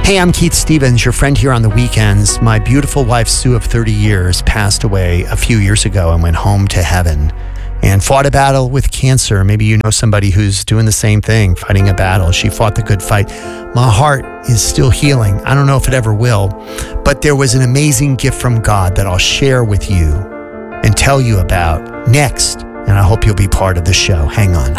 Hey, I'm Keith Stevens, your friend here on the weekends. My beautiful wife, Sue, of 30 years, passed away a few years ago and went home to heaven and fought a battle with cancer. Maybe you know somebody who's doing the same thing, fighting a battle. She fought the good fight. My heart is still healing. I don't know if it ever will, but there was an amazing gift from God that I'll share with you and tell you about next. And I hope you'll be part of the show. Hang on.